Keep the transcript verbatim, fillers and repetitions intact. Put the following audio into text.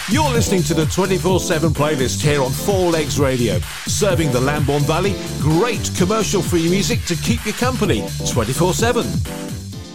You're listening to the twenty-four seven playlist here on Four Legs Radio, serving the Lambourne Valley. Great commercial-free music to keep you company twenty-four seven.